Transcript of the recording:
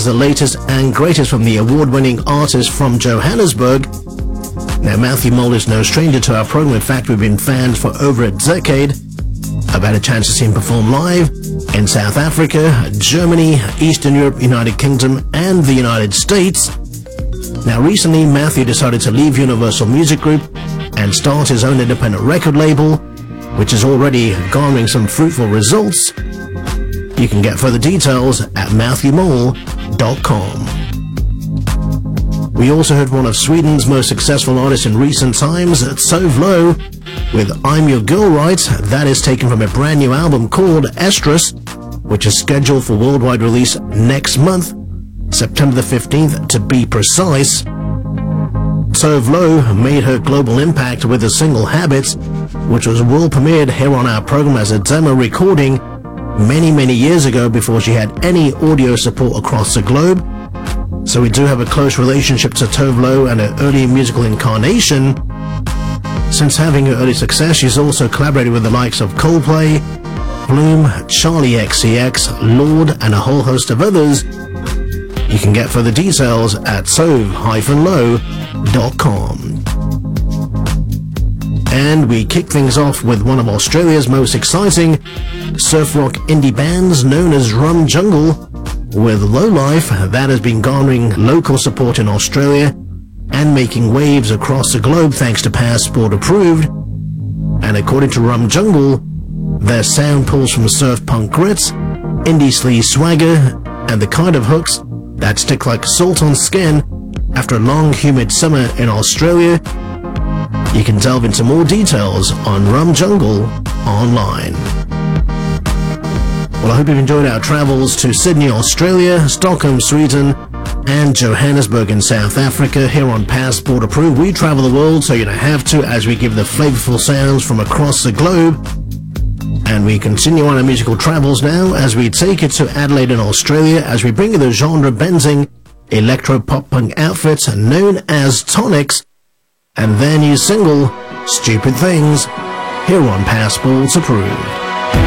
the latest and greatest from the award-winning artist from Johannesburg. Now, Matthew Mole is no stranger to our program. In fact, we've been fans for over a decade. I've had a chance to see him perform live in South Africa, Germany, Eastern Europe, United Kingdom, and the United States. Now, recently, Matthew decided to leave Universal Music Group and start his own independent record label, which is already garnering some fruitful results. You can get further details at MatthewMole.com. We also heard one of Sweden's most successful artists in recent times, Tove Lo, with I'm Your Girl Right. That is taken from a brand new album called Estrus, which is scheduled for worldwide release next month, September the 15th to be precise. Tove Lo made her global impact with the single Habits, which was world premiered here on our program as a demo recording many years ago before she had any audio support across the globe. So we do have a close relationship to Tove Lo and her early musical incarnation. Since having her early success, she's also collaborated with the likes of Coldplay, Bloom, Charlie XCX, Lorde, and a whole host of others. You can get further details at tove-lo.com. And we kick things off with one of Australia's most exciting surf rock indie bands known as Rum Jungle, with Lowlife, that has been garnering local support in Australia and making waves across the globe thanks to Passport Approved. And according to Rum Jungle, their sound pulls from surf punk grits, indie sleaze swagger, and the kind of hooks that stick like salt on skin after a long humid summer in Australia. You can delve into more details on Rum Jungle online. Well, I hope you've enjoyed our travels to Sydney, Australia, Stockholm, Sweden, and Johannesburg in South Africa here on Passport Approved. We travel the world so you don't have to, as we give the flavorful sounds from across the globe. And we continue on our musical travels now as we take it to Adelaide in Australia as we bring you the genre-bending electro-pop-punk outfits known as Tonics and their new single, Stupid Things, here on Passport Approved.